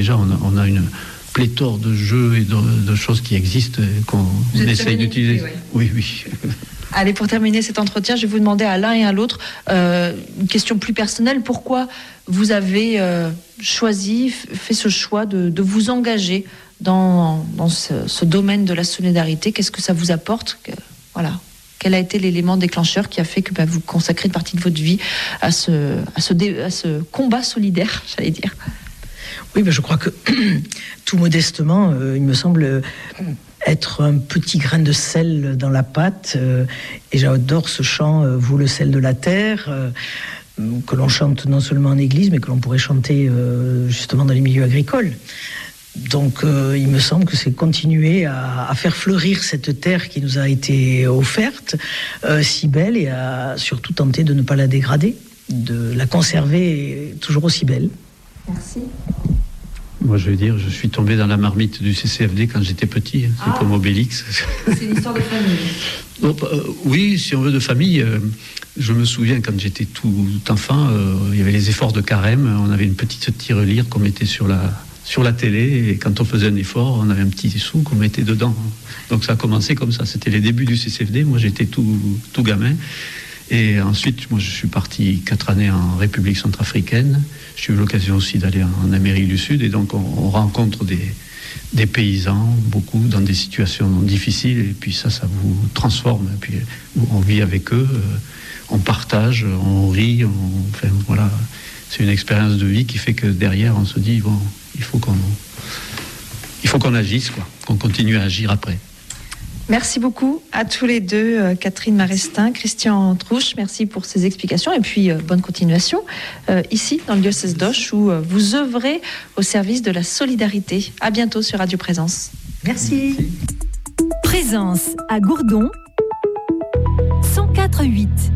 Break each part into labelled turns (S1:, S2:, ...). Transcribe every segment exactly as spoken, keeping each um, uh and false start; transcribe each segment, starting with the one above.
S1: Déjà, on a, on a une pléthore de jeux et de, de choses qui existent et qu'on on essaye d'utiliser. Ouais. Oui, oui.
S2: Allez, pour terminer cet entretien, je vais vous demander à l'un et à l'autre euh, une question plus personnelle. Pourquoi vous avez euh, choisi, fait ce choix de, de vous engager dans, dans ce, ce domaine de la solidarité? Qu'est-ce que ça vous apporte? que, Voilà. Quel a été l'élément déclencheur qui a fait que bah, vous consacrez une partie de votre vie à ce, à ce, dé, à ce combat solidaire, j'allais dire?
S3: Oui, ben je crois que tout modestement, euh, il me semble être un petit grain de sel dans la pâte. Euh, et j'adore ce chant euh, « Vous le sel de la terre euh, », que l'on chante non seulement en église, mais que l'on pourrait chanter euh, justement dans les milieux agricoles. Donc euh, il me semble que c'est continuer à, à faire fleurir cette terre qui nous a été offerte, euh, si belle, et à surtout tenter de ne pas la dégrader, de la conserver toujours aussi belle.
S2: Merci.
S1: Moi, je veux dire, je suis tombé dans la marmite du C C F D quand j'étais petit. C'est ah, comme Obélix.
S2: C'est une histoire de famille.
S1: Bon, euh, oui, si on veut de famille. Euh, je me souviens, quand j'étais tout enfant, euh, il y avait les efforts de carême. On avait une petite tirelire qu'on mettait sur la, sur la télé. Et quand on faisait un effort, on avait un petit sou qu'on mettait dedans. Donc ça a commencé comme ça. C'était les débuts du C C F D. Moi, j'étais tout, tout gamin. Et ensuite, moi, je suis parti quatre années en République centrafricaine. J'ai eu l'occasion aussi d'aller en Amérique du Sud. Et donc, on, on rencontre des, des paysans, beaucoup, dans des situations difficiles. Et puis ça, ça vous transforme. Et puis, on vit avec eux, on partage, on rit. On, enfin, voilà. C'est une expérience de vie qui fait que derrière, on se dit, bon, il faut qu'on, il faut qu'on agisse, quoi, qu'on continue à agir après.
S2: Merci beaucoup à tous les deux, euh, Catherine Marestin, Christian Trouche, merci pour ces explications et puis euh, bonne continuation euh, ici dans le diocèse d'Auch où euh, vous œuvrez au service de la solidarité. À bientôt sur Radio Présence.
S3: Merci.
S4: Présence à Gourdon, cent quatre virgule huit.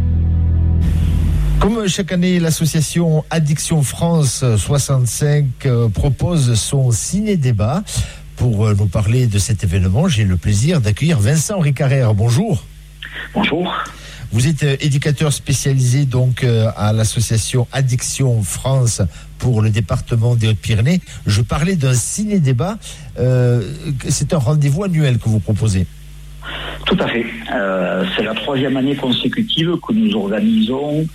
S5: Comme chaque année, l'association Addiction France soixante-cinq euh, propose son ciné-débat. Pour nous parler de cet événement, j'ai le plaisir d'accueillir Vincent Ricarère. Bonjour.
S6: Bonjour.
S5: Vous êtes éducateur spécialisé donc à l'association Addiction France pour le département des Hautes-Pyrénées. Je parlais d'un ciné-débat. Euh, c'est un rendez-vous annuel que vous proposez.
S6: Tout à fait. Euh, c'est la troisième année consécutive que nous organisons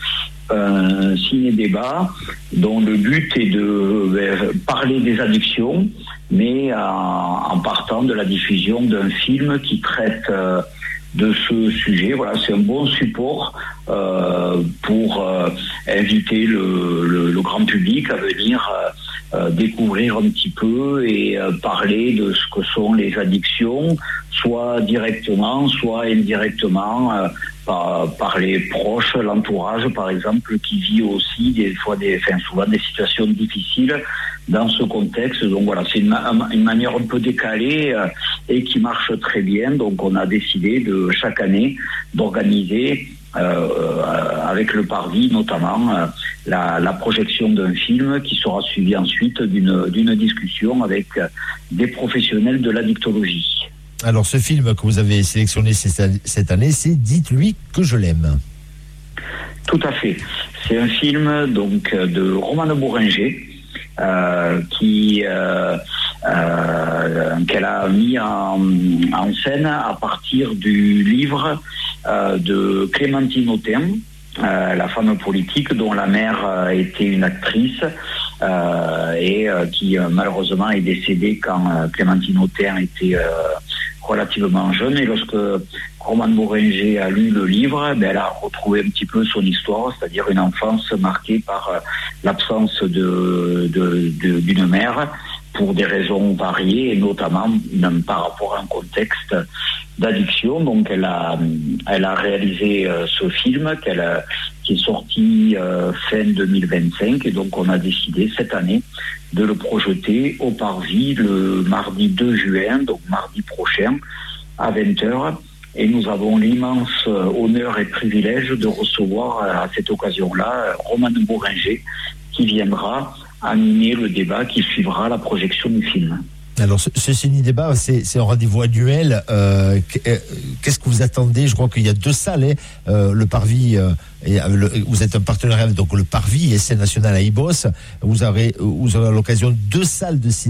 S6: un ciné-débat dont le but est de euh, parler des addictions, mais en, en partant de la diffusion d'un film qui traite euh, de ce sujet. Voilà, c'est un bon support euh, pour euh, inviter le, le, le grand public à venir euh, euh, découvrir un petit peu et euh, parler de ce que sont les addictions, soit directement, soit indirectement, euh, par, par les proches, l'entourage par exemple, qui vit aussi des fois des, enfin, souvent des situations difficiles dans ce contexte. Donc voilà, c'est une, une manière un peu décalée euh, et qui marche très bien. Donc on a décidé de chaque année d'organiser euh, avec le Parvis notamment euh, la, la projection d'un film qui sera suivi ensuite d'une, d'une discussion avec des professionnels de l'addictologie.
S5: Alors ce film que vous avez sélectionné cette année, c'est « Dites-lui que je l'aime ».
S6: Tout à fait. C'est un film donc de Romane Bourringer euh, qui euh, euh, qu'elle a mis en, en scène à partir du livre euh, de Clémentine Autain, euh, la femme politique dont la mère euh, était une actrice euh, et euh, qui euh, malheureusement est décédée quand euh, Clémentine Autain était euh, relativement jeune. Et lorsque Romane Bourringer a lu le livre, ben, elle a retrouvé un petit peu son histoire, c'est-à-dire une enfance marquée par euh, l'absence de, de, de, d'une mère pour des raisons variées et notamment même par rapport à un contexte d'addiction. Donc elle a, elle a réalisé euh, ce film qu'elle a, qui est sorti euh, fin deux mille vingt-cinq et donc on a décidé cette année de le projeter au Parvis le mardi deux juin, donc mardi prochain à vingt heures. Et nous avons l'immense honneur et privilège de recevoir à cette occasion-là Romane Bourringer qui viendra animer le débat qui suivra la projection du film.
S5: Alors, ce, ce ciné-débat, c'est, c'est un rendez-vous annuel. Euh, qu'est-ce que vous attendez? Je crois qu'il y a deux salles. Hein. Euh, le Parvis, euh, et le, vous êtes un partenariat, donc le Parvis et Scène Nationale à Ibos. Vous aurez, vous aurez à l'occasion deux salles de cinéma.